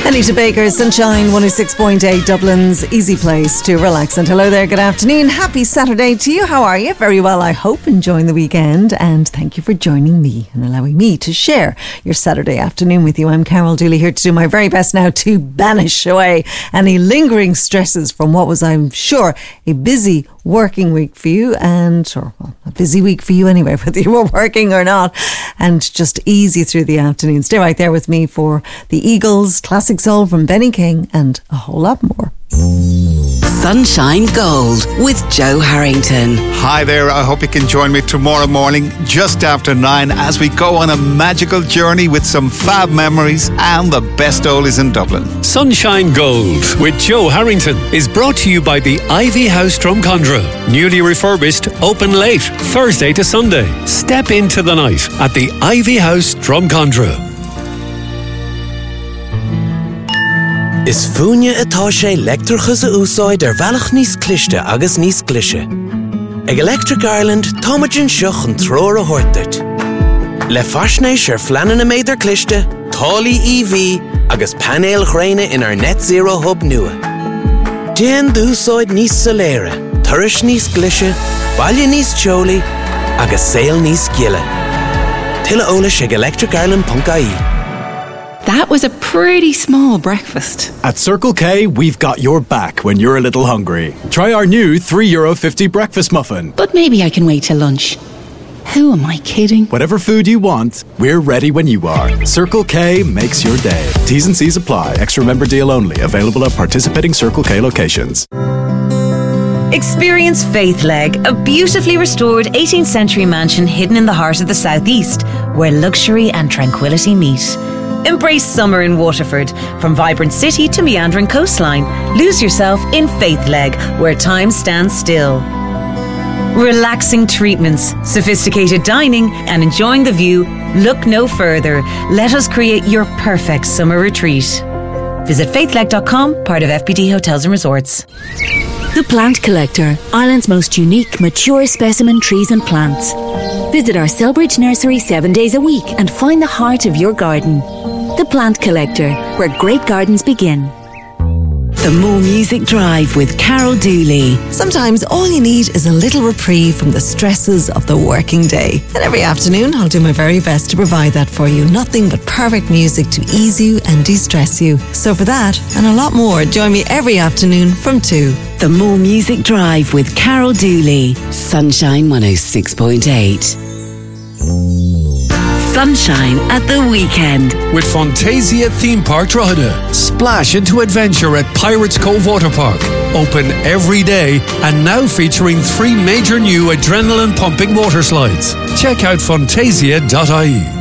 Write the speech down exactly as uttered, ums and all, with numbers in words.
Anita Baker, Sunshine one oh six point eight, Dublin's easy place to relax. And hello there, good afternoon. Happy Saturday to you. How are you? Very well, I hope. Enjoying the weekend. And thank you for joining me and allowing me to share your Saturday afternoon with you. I'm Carol Dooley, here to do my very best now to banish away any lingering stresses from what was, I'm sure, a busy working week for you, and or well, a busy week for you anyway, whether you were working or not, and just ease you through the afternoon. Stay right there with me for the Eagles, Classic Soul from Benny King, and a whole lot more. Sunshine Gold with Joe Harrington. Hi there, I hope you can join me tomorrow morning just after nine as we go on a magical journey with some fab memories and the best oldies in Dublin. Sunshine Gold with Joe Harrington is brought to you by the Ivy House Drumcondra. Newly refurbished, open late, Thursday to Sunday. Step into the night at the Ivy House Drumcondra. Is fúine atá sé leictreachas a úsáid ar bhealach níos cliste agus níos glise. Ag Electric Ireland, táimeadn seach an tróir a thuirteart. Le faisnéis ar fleanan na méid ar cliste, tálaí E V agus panéal ghréine in our net zero hub nua. Déan d'úsáid níos soléire, turais níos glise, baile níos teolaí agus saol níos giile. Tuilleadh eolais ag electric ireland dot I E. That was a pretty small breakfast. At Circle K, we've got your back when you're a little hungry. Try our new three euro fifty breakfast muffin. But maybe I can wait till lunch. Who am I kidding? Whatever food you want, we're ready when you are. Circle K makes your day. T's and C's apply. Extra member deal only. Available at participating Circle K locations. Experience Faithleg, a beautifully restored eighteenth century mansion hidden in the heart of the southeast, where luxury and tranquility meet. Embrace summer in Waterford. From vibrant city to meandering coastline, lose yourself in Faithleg, where time stands still. Relaxing treatments, sophisticated dining, and enjoying the view. Look no further. Let us create your perfect summer retreat. Visit faithleg dot com, part of F B D Hotels and Resorts. The Plant Collector, Ireland's most unique, mature specimen trees and plants. Visit our Selbridge nursery seven days a week and find the heart of your garden. The Plant Collector, where great gardens begin. The More Music Drive with Carol Dooley. Sometimes all you need is a little reprieve from the stresses of the working day. And every afternoon I'll do my very best to provide that for you. Nothing but perfect music to ease you and de-stress you. So for that and a lot more, join me every afternoon from two. The More Music Drive with Carol Dooley. Sunshine one oh six point eight. Sunshine at the weekend. With Fantasia Theme Park Drogheda. Splash into adventure at Pirates Cove Water Park. Open every day and now featuring three major new adrenaline pumping water slides. Check out fantasia dot I E.